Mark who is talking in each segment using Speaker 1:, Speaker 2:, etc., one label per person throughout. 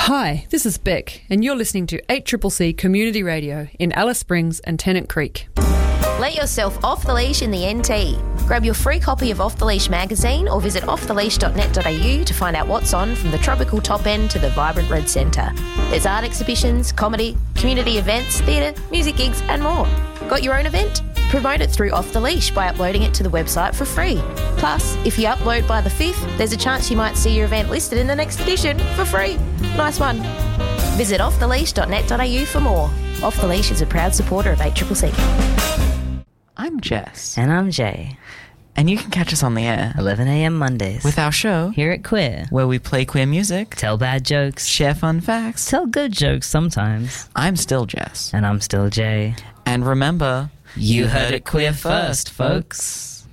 Speaker 1: Hi, this is Beck, and you're listening to 8CCC Community Radio in Alice Springs and Tennant Creek.
Speaker 2: Let yourself off the leash in the NT. Grab your free copy of Off the Leash magazine or visit offtheleash.net.au to find out what's on from the tropical top end to the vibrant red centre. There's art exhibitions, comedy, community events, theatre, music gigs and more. Got your own event? Promote it through Off the Leash by uploading it to the website for free. Plus, if you upload by the 5th, there's a chance you might see your event listed in the next edition for free. Nice one. Visit offtheleash.net.au for more. Off the Leash is a proud supporter of 8CCC.
Speaker 3: I'm Jess.
Speaker 4: And I'm Jay.
Speaker 3: And you can catch us on the air
Speaker 4: 11 a.m. Mondays
Speaker 3: with our show
Speaker 4: Here at Queer,
Speaker 3: where we play queer music,
Speaker 4: tell bad jokes,
Speaker 3: share fun facts,
Speaker 4: tell good jokes sometimes.
Speaker 3: I'm still Jess.
Speaker 4: And I'm still Jay.
Speaker 3: And remember, you heard it queer first, folks.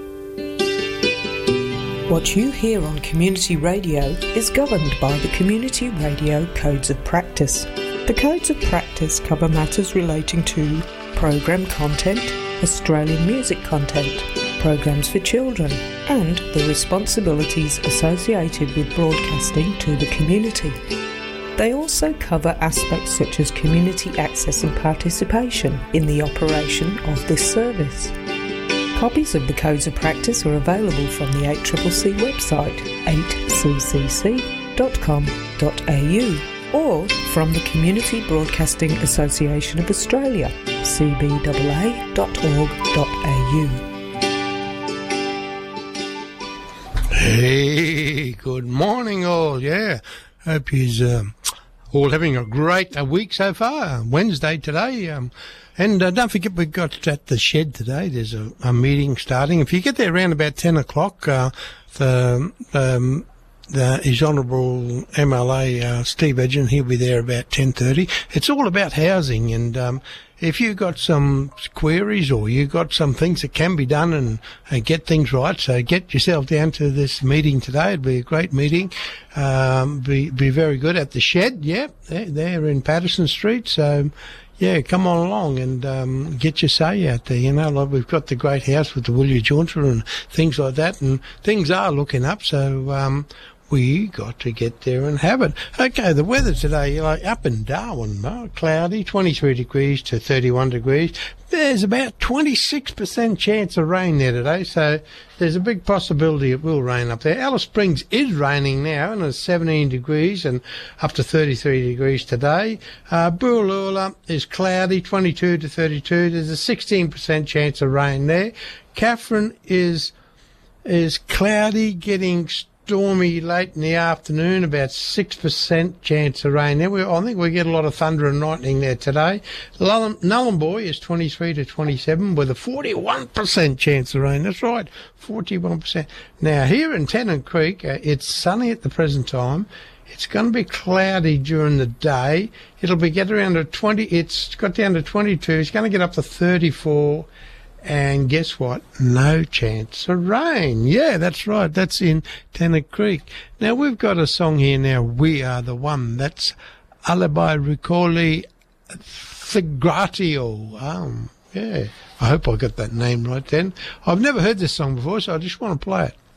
Speaker 5: What you hear on community radio is governed by the Community Radio Codes of Practice. The Codes of Practice cover matters relating to program content, Australian music content, programs for children, and the responsibilities associated with broadcasting to the community. They also cover aspects such as community access and participation in the operation of this service. Copies of the Codes of Practice are available from the 8CCC website, 8cc.com.au, or from the Community Broadcasting Association of Australia, cbaa.org.au.
Speaker 6: Hey, good morning all, yeah. Hope you're all having a great week so far. Wednesday today. And don't forget we've got at the shed today, there's a meeting starting. If you get there around about 10 o'clock, His Honourable MLA Steve Edgen, he'll be there about 10:30. It's all about housing, and if you've got some queries or you've got some things that can be done and get things right, so get yourself down to this meeting today. It'll be a great meeting. Be very good at the shed, yeah, there in Patterson Street. So, yeah, come on along and get your say out there. You know, like we've got the great house with the Willia Jaunter and things like that, and things are looking up, so we got to get there and have it. Okay, the weather today, like up in Darwin, cloudy, 23 degrees to 31 degrees. There's about 26% chance of rain there today, so there's a big possibility it will rain up there. Alice Springs is raining now, and it's 17 degrees and up to 33 degrees today. Booloola is cloudy, 22 to 32. There's a 16% chance of rain there. Katherine is cloudy, getting stormy late in the afternoon, about 6% chance of rain there. I think we get a lot of thunder and lightning there today. Nhulunbuy is 23 to 27 with a 41% chance of rain. That's right, 41%. Now, here in Tennant Creek, it's sunny at the present time. It's going to be cloudy during the day. It'll be get around to 20. It's got down to 22. It's going to get up to 34. And guess what? No chance of rain. Yeah, that's right. That's in Tennant Creek. Now, we've got a song here now, We Are the One. That's Alibi Riccoli Thigratio. Yeah, I hope I got that name right then. I've never heard this song before, so I just want to play it.